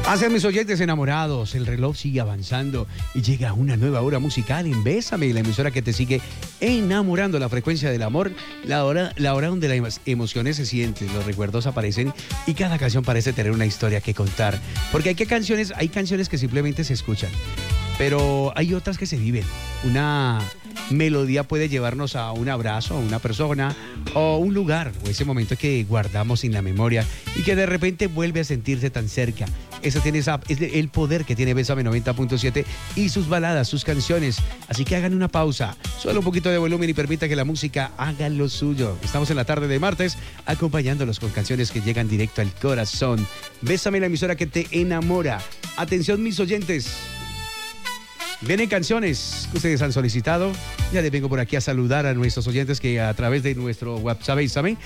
Hacia mis oyentes enamorados, el reloj sigue avanzando y llega una nueva hora musical en Bésame, la emisora que te sigue enamorando, la frecuencia del amor, la hora donde las emociones se sienten, los recuerdos aparecen y cada canción parece tener una historia que contar. Porque hay canciones que simplemente se escuchan, pero hay otras que se viven. Una melodía puede llevarnos a un abrazo, a una persona o un lugar o ese momento que guardamos en la memoria y que de repente vuelve a sentirse tan cerca. Es el poder que tiene Bésame 90.7 y sus baladas, sus canciones. Así que hagan una pausa, solo un poquito de volumen y permita que la música haga lo suyo. Estamos en la tarde de martes acompañándolos con canciones que llegan directo al corazón. Bésame, la emisora que te enamora. Atención, mis oyentes. Vienen canciones que ustedes han solicitado. Ya les vengo por aquí a saludar a nuestros oyentes que a través de nuestro WhatsApp Bésame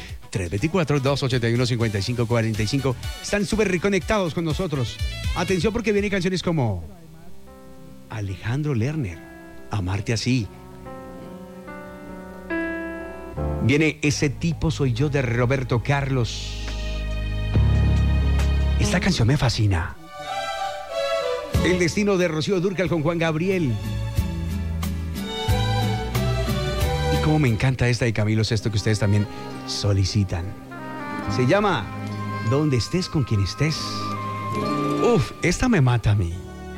324-281-5545 están súper reconectados con nosotros. Atención porque vienen canciones como Alejandro Lerner, Amarte Así. Viene Ese Tipo Soy Yo de Roberto Carlos. Esta canción me fascina. El Destino de Rocío Dúrcal con Juan Gabriel. Y cómo me encanta esta de Camilo Sesto que ustedes también solicitan. Se llama Donde estés con quien estés. Uf, esta me mata a mí.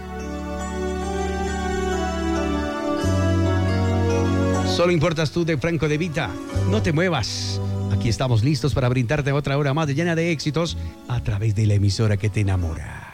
Solo importas tú de Franco De Vita. No te muevas. Aquí estamos listos para brindarte otra hora más llena de éxitos a través de la emisora que te enamora.